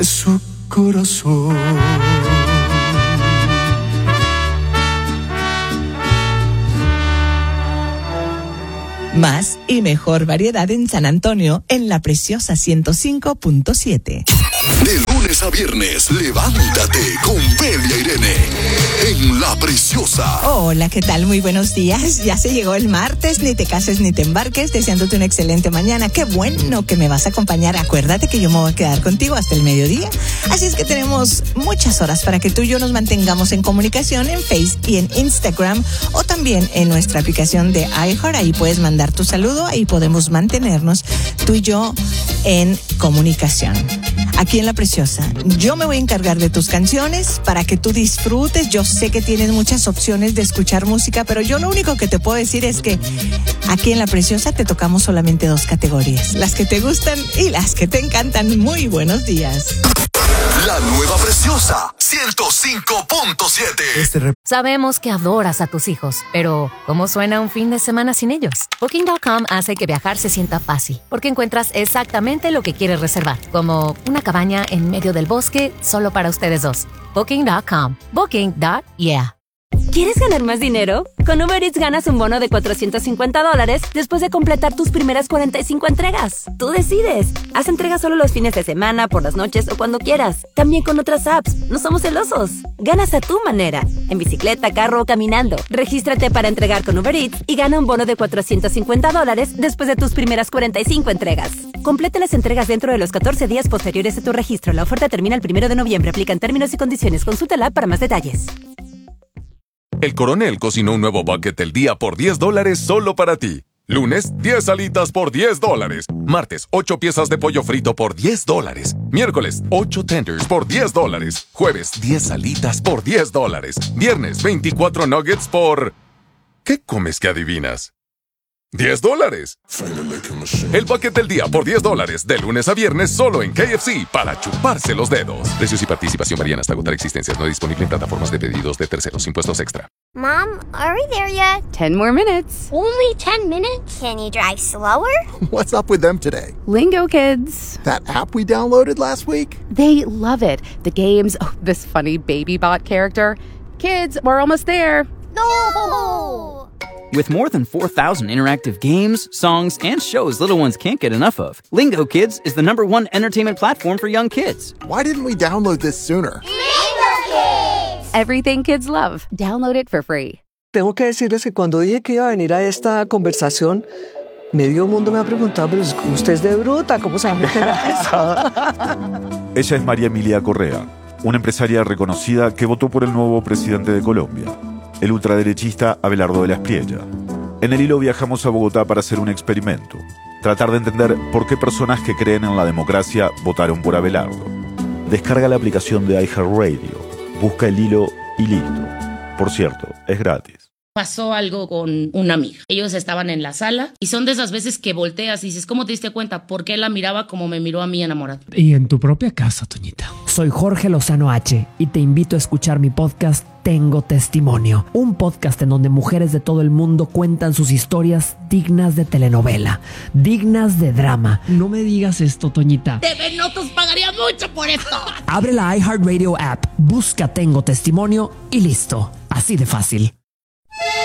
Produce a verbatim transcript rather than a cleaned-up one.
de su corazón. Más y mejor variedad en San Antonio, en La Preciosa ciento cinco punto siete. De lunes a viernes, levántate con Belia Irene en La Preciosa. Hola, ¿qué tal? Muy buenos días. Ya se llegó el martes, ni te cases ni te embarques, deseándote una excelente mañana. Qué bueno que me vas a acompañar. Acuérdate que yo me voy a quedar contigo hasta el mediodía. Así es que tenemos muchas horas para que tú y yo nos mantengamos en comunicación en Face y en Instagram, o también en nuestra aplicación de iHeart. Ahí puedes mandar tu saludo, ahí podemos mantenernos tú y yo en comunicación. Aquí en La Preciosa, yo me voy a encargar de tus canciones para que tú disfrutes. Yo sé que tienes muchas opciones de escuchar música, pero yo lo único que te puedo decir es que aquí en La Preciosa te tocamos solamente dos categorías: las que te gustan y las que te encantan. Muy buenos días. La nueva Preciosa ciento cinco punto siete. Este rep- Sabemos que adoras a tus hijos, pero ¿cómo suena un fin de semana sin ellos? Booking punto com hace que viajar se sienta fácil, porque encuentras exactamente lo que quieres reservar, como una cabaña en medio del bosque solo para ustedes dos. Booking punto com. Booking. Yeah. ¿Quieres ganar más dinero? Con Uber Eats ganas un bono de cuatrocientos cincuenta dólares después de completar tus primeras cuarenta y cinco entregas. Tú decides. Haz entregas solo los fines de semana, por las noches o cuando quieras. También con otras apps. No somos celosos. Ganas a tu manera. En bicicleta, carro o caminando. Regístrate para entregar con Uber Eats y gana un bono de cuatrocientos cincuenta dólares después de tus primeras cuarenta y cinco entregas. Completa las entregas dentro de los catorce días posteriores a tu registro. La oferta termina el primero de noviembre. Aplican términos y condiciones. Consulta la app para más detalles. El Coronel cocinó un nuevo bucket del día por diez dólares solo para ti. Lunes, diez alitas por diez dólares. Martes, ocho piezas de pollo frito por diez dólares. Miércoles, ocho tenders por diez dólares. Jueves, diez alitas por diez dólares. Viernes, veinticuatro nuggets por... ¿Qué comes que adivinas? ¡diez dólares! El bucket del día por diez dólares, de lunes a viernes, solo en K F C, para chuparse los dedos. Precios y participación varían hasta agotar existencias. No disponible en plataformas de pedidos de terceros. Impuestos extra. Mom, are we there yet? Ten more minutes. Only ten minutes? Can you drive slower? What's up with them today? Lingo Kids. That app we downloaded last week? They love it. The games, oh, this funny baby bot character. Kids, we're almost there. No! With more than four thousand interactive games, songs, and shows little ones can't get enough of, Lingo Kids is the number one entertainment platform for young kids. Why didn't we download this sooner? Lingo Kids! Everything kids love. Download it for free. Tengo que decirles que cuando dije que iba a venir a esta conversación, medio mundo me ha preguntado, pero usted es de bruta, ¿cómo se va a meter a eso? Ella es María Emilia Correa, una empresaria reconocida que votó por el nuevo presidente de Colombia, el ultraderechista Abelardo de la Espriella. En el hilo viajamos a Bogotá para hacer un experimento, tratar de entender por qué personas que creen en la democracia votaron por Abelardo. Descarga la aplicación de iHeartRadio, busca el hilo y listo. Por cierto, es gratis. Pasó algo con una amiga. Ellos estaban en la sala y son de esas veces que volteas y dices, ¿cómo te diste cuenta? Porque él la miraba como me miró a mí enamorado. Y en tu propia casa, Toñita. Soy Jorge Lozano H y te invito a escuchar mi podcast Tengo Testimonio, un podcast en donde mujeres de todo el mundo cuentan sus historias dignas de telenovela, dignas de drama. No me digas esto, Toñita. T V Notos pagaría mucho por esto. Abre la iHeartRadio app, busca Tengo Testimonio y listo. Así de fácil.